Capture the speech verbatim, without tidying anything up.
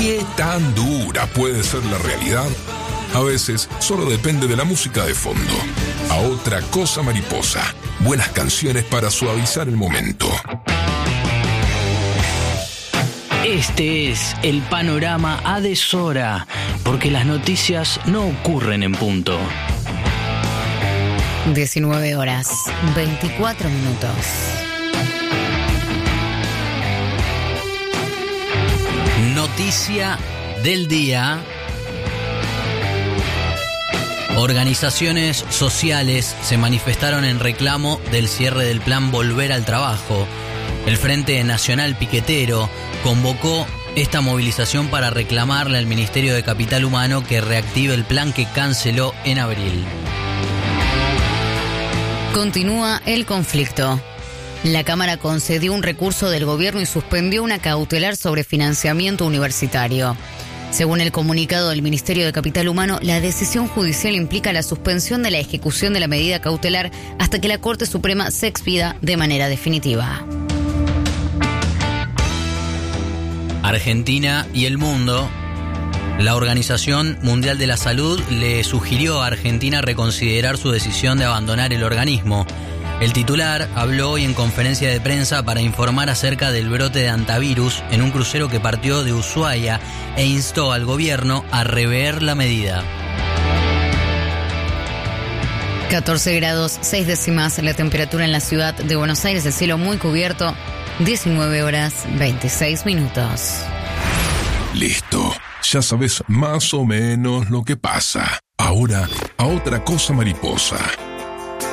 ¿Qué tan dura puede ser la realidad? A veces solo depende de la música de fondo. A otra cosa mariposa. Buenas canciones para suavizar el momento. Este es el panorama a deshora, porque las noticias no ocurren en punto. diecinueve horas, veinticuatro minutos. Noticia del día. Organizaciones sociales se manifestaron en reclamo del cierre del plan Volver al Trabajo. El Frente Nacional Piquetero convocó esta movilización para reclamarle al Ministerio de Capital Humano que reactive el plan que canceló en abril. Continúa el conflicto. La Cámara concedió un recurso del gobierno y suspendió una cautelar sobre financiamiento universitario. Según el comunicado del Ministerio de Capital Humano, la decisión judicial implica la suspensión de la ejecución de la medida cautelar hasta que la Corte Suprema se expida de manera definitiva. Argentina y el mundo. La Organización Mundial de la Salud le sugirió a Argentina reconsiderar su decisión de abandonar el organismo. El titular habló hoy en conferencia de prensa para informar acerca del brote de hantavirus en un crucero que partió de Ushuaia e instó al gobierno a rever la medida. catorce grados, seis décimas la temperatura en la ciudad de Buenos Aires, el cielo muy cubierto, diecinueve horas, veintiséis minutos. Listo, ya sabes más o menos lo que pasa. Ahora, a otra cosa mariposa.